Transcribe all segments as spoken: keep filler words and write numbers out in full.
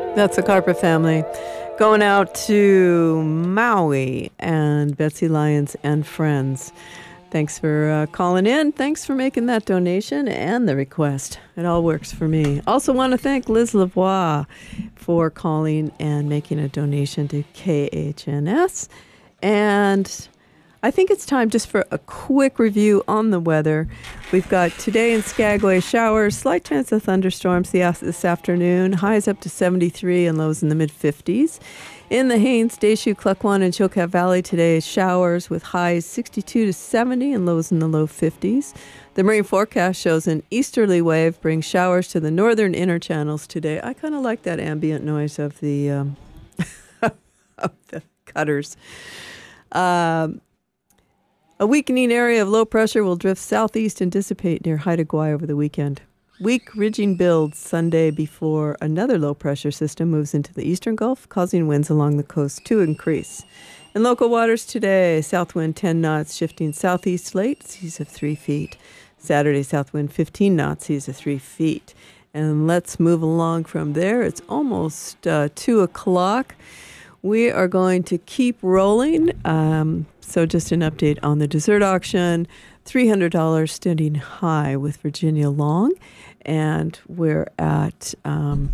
That's the Carper family. Going out to Maui and Betsy Lyons and friends. Thanks for uh, calling in. Thanks for making that donation and the request. It all works for me. Also want to thank Liz Lavoie for calling and making a donation to K H N S. And I think it's time just for a quick review on the weather. We've got today in Skagway showers, slight chance of thunderstorms this afternoon, highs up to seventy-three and lows in the mid-fifties. In the Haines, Deschutes, Klukwan, and Chilkat Valley today, showers with highs sixty-two to seventy and lows in the low fifties. The marine forecast shows an easterly wave brings showers to the northern inner channels today. I kind of like that ambient noise of the um, of the cutters. Um, a weakening area of low pressure will drift southeast and dissipate near Haida Gwaii over the weekend. Weak ridging builds Sunday before another low-pressure system moves into the eastern Gulf, causing winds along the coast to increase. In local waters today, south wind ten knots, shifting southeast late, seas of three feet. Saturday, south wind fifteen knots, seas of three feet. And let's move along from there. It's almost uh, two o'clock. We are going to keep rolling. Um, so just an update on the dessert auction. three hundred dollars standing high with Virginia Long. And we're at um,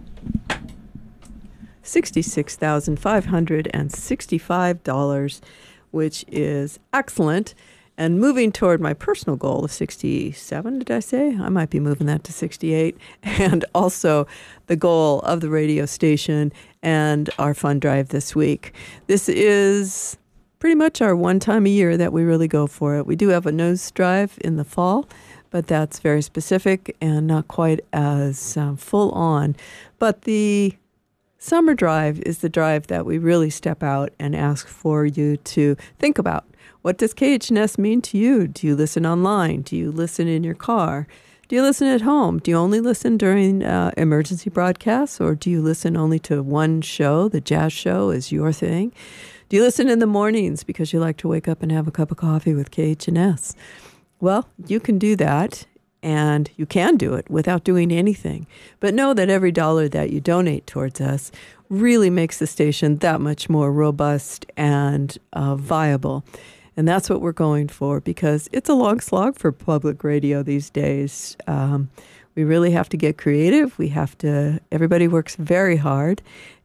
sixty-six thousand five hundred sixty-five dollars, which is excellent. And moving toward my personal goal of sixty-seven, did I say? I might be moving that to sixty-eight. And also the goal of the radio station and our fund drive this week. This is pretty much our one time a year that we really go for it. We do have a nose drive in the fall, but that's very specific and not quite as um, full on. But the summer drive is the drive that we really step out and ask for you to think about. What does K H N S mean to you? Do you listen online? Do you listen in your car? Do you listen at home? Do you only listen during uh, emergency broadcasts, or do you listen only to one show? The jazz show is your thing. Do you listen in the mornings because you like to wake up and have a cup of coffee with K H N S? Well, you can do that, and you can do it without doing anything. But know that every dollar that you donate towards us really makes the station that much more robust and uh, viable. And that's what we're going for, because it's a long slog for public radio these days. Um, we really have to get creative. We have to, everybody works very hard,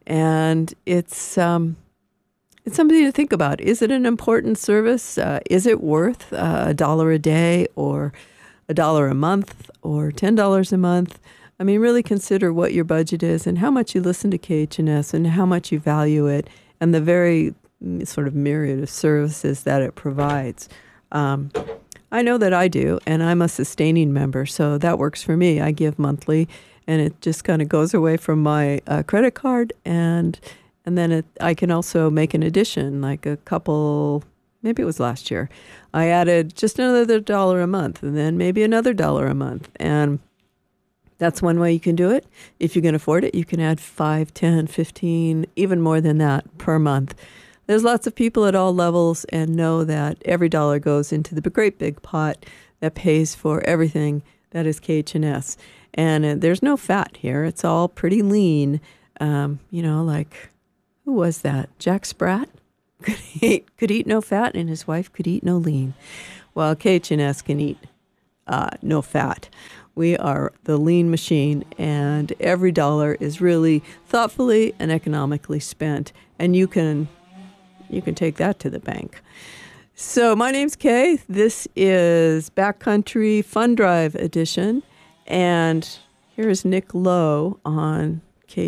and it's... Um, It's something to think about. Is it an important service? Uh, is it worth uh, a dollar a day or a dollar a month or ten dollars a month? I mean, really consider what your budget is and how much you listen to K H N S and how much you value it and the very sort of myriad of services that it provides. Um, I know that I do, and I'm a sustaining member, so that works for me. I give monthly, and it just kind of goes away from my uh, credit card, and And then it, I can also make an addition, like a couple, maybe it was last year. I added just another dollar a month, and then maybe another dollar a month. And that's one way you can do it. If you can afford it, you can add five, ten, fifteen, even more than that per month. There's lots of people at all levels, and know that every dollar goes into the great big pot that pays for everything that is K H N S. And uh, there's no fat here. It's all pretty lean, um, you know, like... Who was that? Jack Sprat? Could eat, could eat no fat, and his wife could eat no lean. Well, K H N S can eat uh, no fat. We are the lean machine, and every dollar is really thoughtfully and economically spent, and you can you can take that to the bank. So my name's Kay. This is Backcountry Fund Drive Edition, and here is Nick Lowe on